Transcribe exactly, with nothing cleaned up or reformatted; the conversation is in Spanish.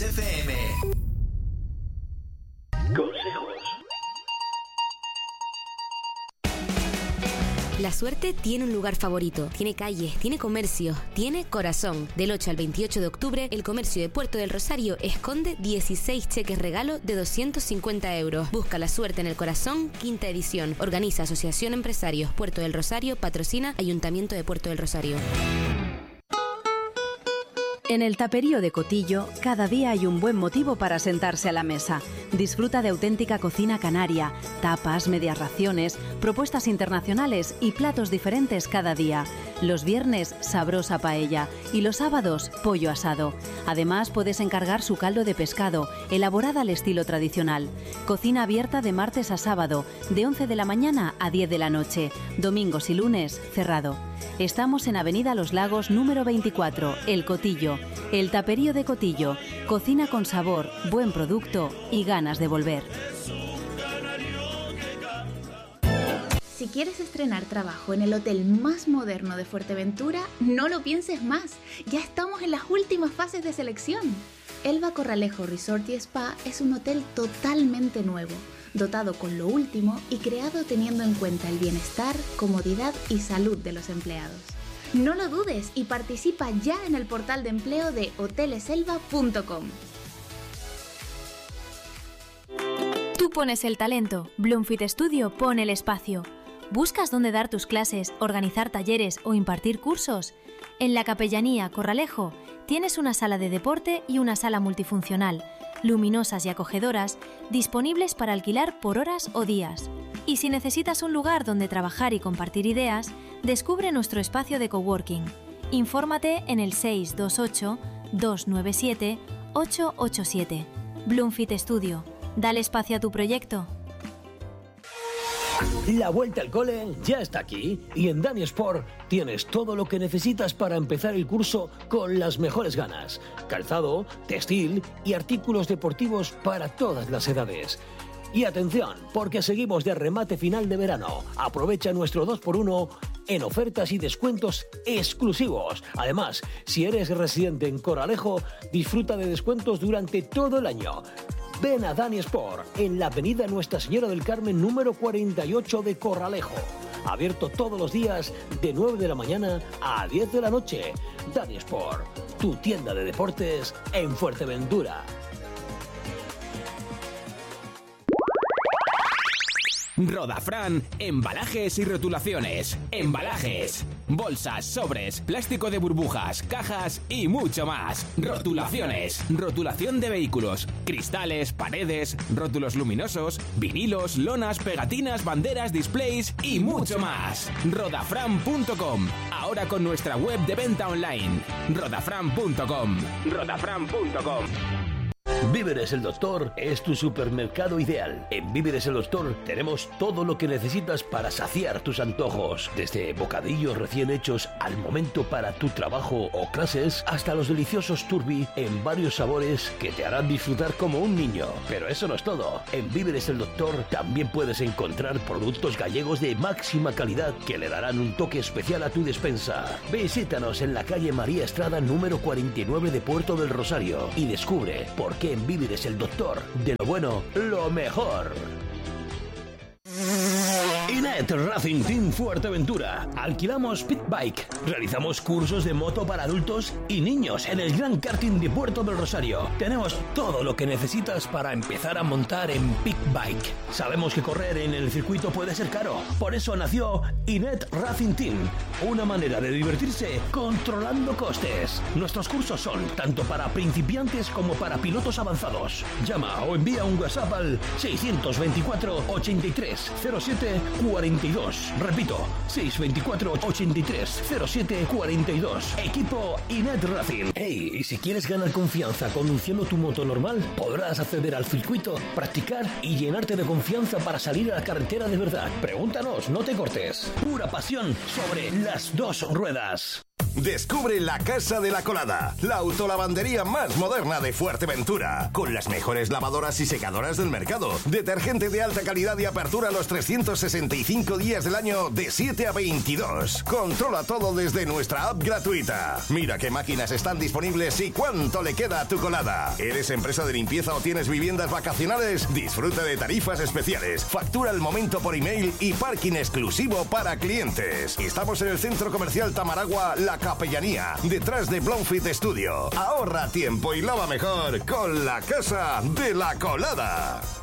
Kiss F M. Consejos. La suerte tiene un lugar favorito, tiene calles, tiene comercio, tiene corazón. Del ocho al veintiocho de octubre, el comercio de Puerto del Rosario esconde dieciséis cheques regalo de doscientos cincuenta euros. Busca la suerte en el corazón, quinta edición. Organiza Asociación Empresarios Puerto del Rosario, patrocina Ayuntamiento de Puerto del Rosario. En el Taperío de Cotillo, cada día hay un buen motivo para sentarse a la mesa. Disfruta de auténtica cocina canaria, tapas, medias raciones, propuestas internacionales y platos diferentes cada día. Los viernes, sabrosa paella y los sábados, pollo asado. Además, puedes encargar su caldo de pescado, elaborada al estilo tradicional. Cocina abierta de martes a sábado, de once de la mañana a diez de la noche. Domingos y lunes, cerrado. Estamos en Avenida Los Lagos número veinticuatro, El Cotillo. El Taperío de Cotillo. Cocina con sabor, buen producto y ganas de volver. Si quieres estrenar trabajo en el hotel más moderno de Fuerteventura, no lo pienses más. Ya estamos en las últimas fases de selección. Elba Corralejo Resort y Spa es un hotel totalmente nuevo, dotado con lo último y creado teniendo en cuenta el bienestar, comodidad y salud de los empleados. No lo dudes y participa ya en el portal de empleo de hoteles elba punto com. Tú pones el talento, Bloomfit Studio pone el espacio. ¿Buscas dónde dar tus clases, organizar talleres o impartir cursos? En la Capellanía Corralejo tienes una sala de deporte y una sala multifuncional, luminosas y acogedoras, disponibles para alquilar por horas o días. Y si necesitas un lugar donde trabajar y compartir ideas, descubre nuestro espacio de coworking. Infórmate en el seis dos ocho, dos nueve siete, ocho ocho siete. Bloomfit Studio. Dale espacio a tu proyecto. La vuelta al cole ya está aquí y en Dani Sport tienes todo lo que necesitas para empezar el curso con las mejores ganas. Calzado, textil y artículos deportivos para todas las edades. Y atención, porque seguimos de remate final de verano. Aprovecha nuestro dos por uno en ofertas y descuentos exclusivos. Además, si eres residente en Corralejo, disfruta de descuentos durante todo el año. Ven a Dani Sport, en la avenida Nuestra Señora del Carmen número cuarenta y ocho de Corralejo. Abierto todos los días de nueve de la mañana a diez de la noche. Dani Sport, tu tienda de deportes en Fuerteventura. Rodafran, embalajes y rotulaciones. Embalajes, bolsas, sobres, plástico de burbujas, cajas y mucho más. Rotulaciones, rotulación de vehículos, cristales, paredes, rótulos luminosos, vinilos, lonas, pegatinas, banderas, displays y mucho más. Rodafran punto com, ahora con nuestra web de venta online. Rodafran punto com. Rodafran punto com. Víveres el Doctor es tu supermercado ideal. En Víveres el Doctor tenemos todo lo que necesitas para saciar tus antojos. Desde bocadillos recién hechos al momento para tu trabajo o clases, hasta los deliciosos turbi en varios sabores que te harán disfrutar como un niño. Pero eso no es todo. En Víveres el Doctor también puedes encontrar productos gallegos de máxima calidad que le darán un toque especial a tu despensa. Visítanos en la calle María Estrada número cuarenta y nueve de Puerto del Rosario y descubre por qué en Víveres el Doctor, de lo bueno, lo mejor. Inet Racing Team Fuerteventura. Alquilamos Pit Bike. Realizamos cursos de moto para adultos y niños en el Gran Karting de Puerto del Rosario. Tenemos todo lo que necesitas para empezar a montar en Pit Bike. Sabemos que correr en el circuito puede ser caro. Por eso nació Inet Racing Team. Una manera de divertirse controlando costes. Nuestros cursos son tanto para principiantes como para pilotos avanzados. Llama o envía un WhatsApp al seiscientos veinticuatro ochenta y tres cero siete cuarenta y dos. Repito, seiscientos veinticuatro ochenta y tres cero siete cuarenta y dos. Equipo Inet Racing. Hey, y si quieres ganar confianza conduciendo tu moto normal, podrás acceder al circuito, practicar y llenarte de confianza para salir a la carretera de verdad. Pregúntanos, no te cortes. Pura pasión sobre las dos ruedas. Descubre la Casa de la Colada, la autolavandería más moderna de Fuerteventura, con las mejores lavadoras y secadoras del mercado, detergente de alta calidad y apertura los trescientos sesenta y cinco días del año de siete a veintidós. Controla todo desde nuestra app gratuita. Mira qué máquinas están disponibles y cuánto le queda a tu colada. ¿Eres empresa de limpieza o tienes viviendas vacacionales? Disfruta de tarifas especiales, factura al momento por email y parking exclusivo para clientes. Estamos en el Centro Comercial Tamaragua, La Capellanía, detrás de Bloomfield Studio. Ahorra tiempo y lava mejor con la Casa de la Colada.